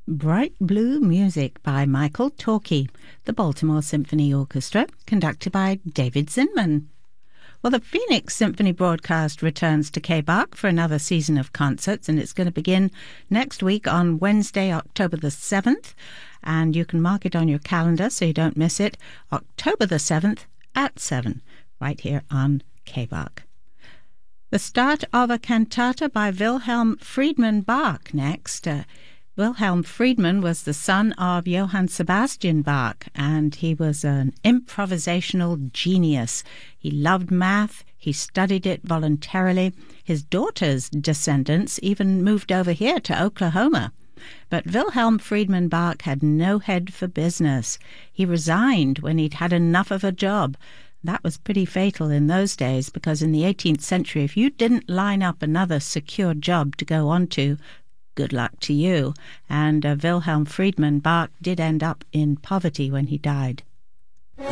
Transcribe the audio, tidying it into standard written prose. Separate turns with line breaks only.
Bright Blue Music by Michael Torkey, the Baltimore Symphony Orchestra, conducted by David Zinman. Well, the Phoenix Symphony broadcast returns to KBARC for another season of concerts, and it's going to begin next week on Wednesday, October the 7th, and you can mark it on your calendar so you don't miss it, October the 7th at 7, right here on KBARC. The start of a cantata by Wilhelm Friedman Bach next. Wilhelm Friedman was the son of Johann Sebastian Bach, and he was an improvisational genius. He loved math. He studied it voluntarily. His daughter's descendants even moved over here to Oklahoma. But Wilhelm Friedman Bach had no head for business. He resigned when he'd had enough of a job. That was pretty fatal in those days, because in the 18th century, if you didn't line up another secure job to go on to, good luck to you. And Wilhelm Friedman Bach did end up in poverty when he died.